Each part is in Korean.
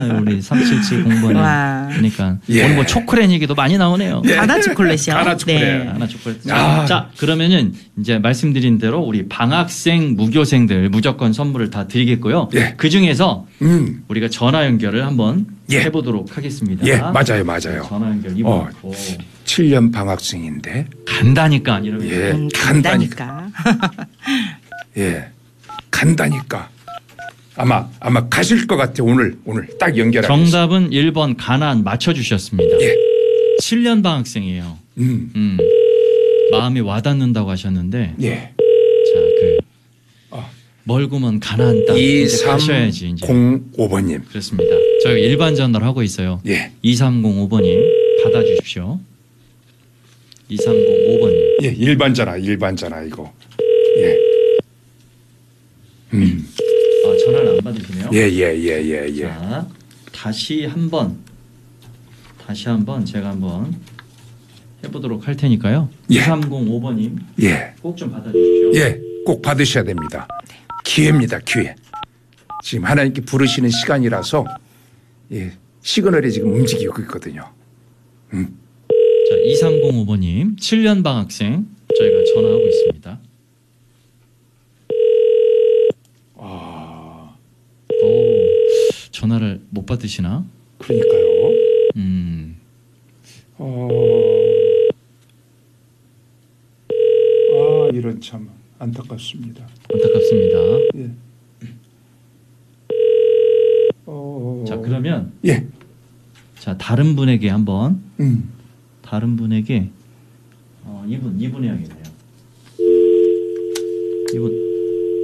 우리 3770번에. 와. 그러니까 예. 오늘 뭐 초콜릿 얘기도 많이 나오네요. 가나 초콜릿이요. 가나 초콜릿. 네. 하나 초콜릿. 아. 자, 그러면은 이제 말씀드린 대로 우리 방학생 무교생들 무조건 선물을 다 드리겠고요. 예. 그 중에서 음. 우리가 전화 연결을 한번 예. 해보도록 하겠습니다. 예, 맞아요, 맞아요. 전화 연결 이번 어. 7년 방학생인데. 간다니까 이러면서. 예, 간다니까. 예, 간다니까. 아마 가실 것 같아. 오늘 딱 연결하겠습니다. 정답은 1번 가난 맞춰주셨습니다. 예. 7년 방학생이에요. 마음이 와닿는다고 하셨는데 예. 자, 멀구먼 가난 땅 이제 가셔야지 이제. 2305번님. 그렇습니다. 저희가 일반 전화를 하고 있어요. 예. 2305번님 받아주십시오. 2305번님. 예, 일반 전화 이거. 예. 전화를 안 받으시네요. 예. 자, 다시 한번 제가 한번 해보도록 할 테니까요. 예. 2305번님 예. 꼭 좀 받아주십시오. 예, 꼭 받으셔야 됩니다. 기회입니다, 기회. 지금 하나님께 부르시는 시간이라서 예, 시그널이 지금 움직이고 있거든요. 자, 2305번님 7년 방학생 저희가 전화하고 있습니다. 전화를 못 받으시나? 그러니까요. 이런 참 안타깝습니다. 안타깝습니다. 예. 자, 그러면 예. 자, 다른 분에게 한번 다른 분에게 이분 해야겠네요. 이분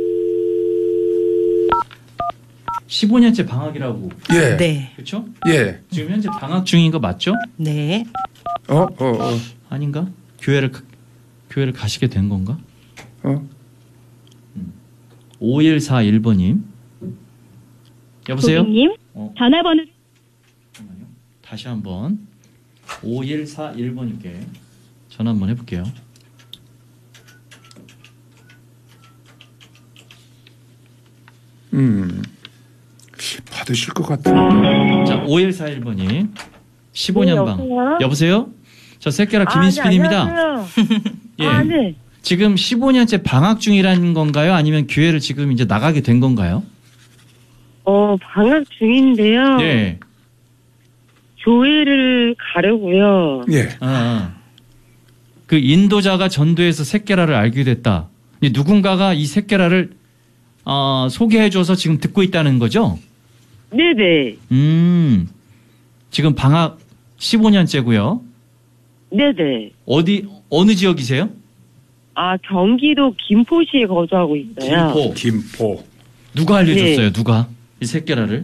15년째 방학이라고. 예. 네. 그렇죠? 예. 지금 현재 방학 중인 거 맞죠? 네. 아닌가? 교회를 가시게 된 건가? 5141번님. 여보세요? 고객님, 전화번호. 잠깐만요. 다시 한번 5141번님께 전화 한번 해볼게요. 받으실 것 같은데. 자, 5141번님 15년 방. 여보세요? 여보세요? 저 새끼라 김인수 PD입니다. 예. 네. 지금 15년째 방학 중이라는 건가요? 아니면 교회를 지금 이제 나가게 된 건가요? 방학 중인데요. 예. 교회를 가려고요. 예. 그 인도자가 전도해서 새끼라를 알게 됐다. 누군가가 이 새끼라를 소개해줘서 지금 듣고 있다는 거죠? 네네. 지금 방학 15년째고요. 네네. 어느 지역이세요? 경기도 김포시에 거주하고 있어요. 김포. 누가 알려줬어요? 네. 누가? 이 새끼라를?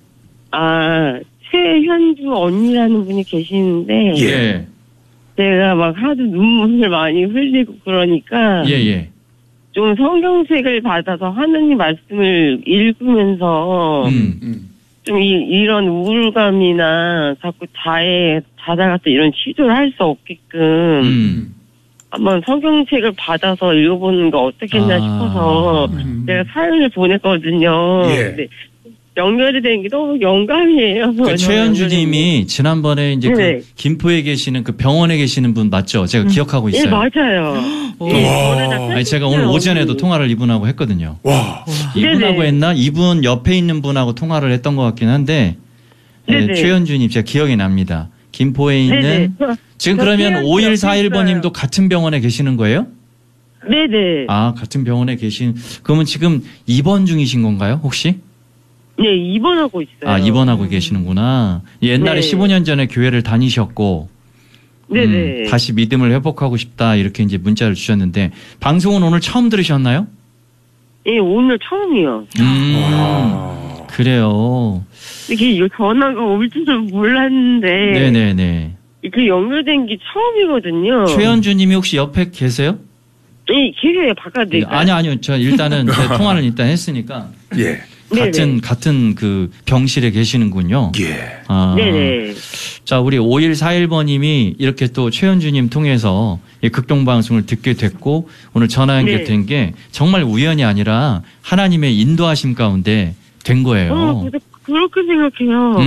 최현주 언니라는 분이 계시는데. 예. 제가 막 하도 눈물을 많이 흘리고 그러니까. 예. 좀 성경책을 받아서 하느님 말씀을 읽으면서. 좀 이런 우울감이나 자꾸 자다 같은 이런 치료를 할 수 없게끔. 한번 성경책을 받아서 읽어보는 거 어떻겠나 싶어서 제가 사연을 보냈거든요. 예. 네. 연결이 된 게 너무 영광이에요. 최현주님이 지난번에 이제 그 김포에 계시는 그 병원에 계시는 분 맞죠? 제가 기억하고 있어요. 네, 맞아요. 아니, 제가 오늘 오전에도 통화를 이분하고 했거든요. 와. 이분하고 했나? 이분 옆에 있는 분하고 통화를 했던 것 같긴 한데 최현주님 제가 기억이 납니다. 김포에 있는 지금 그러면 5141번님도 같은 병원에 계시는 거예요? 네네. 같은 병원에 그러면 지금 입원 중이신 건가요, 혹시? 네, 입원하고 있어요. 입원하고 계시는구나. 옛날에 15년 전에 교회를 다니셨고, 네네. 다시 믿음을 회복하고 싶다, 이렇게 이제 문자를 주셨는데, 방송은 오늘 처음 들으셨나요? 네, 오늘 처음이요. 그래요. 이게 전화가 올 줄은 몰랐는데. 네네네. 그 연결된 게 처음이거든요. 최현주님이 혹시 옆에 계세요? 네, 계세요, 바깥에. 아니요. 저 일단은 통화를 일단 했으니까. 예. 같은 그 병실에 계시는군요. 예. 네네. 자, 우리 5141번님이 이렇게 또 최현주님 통해서 이 극동방송을 듣게 됐고 오늘 전화 연결된 게 정말 우연이 아니라 하나님의 인도하심 가운데 된 거예요. 그렇게 생각해요.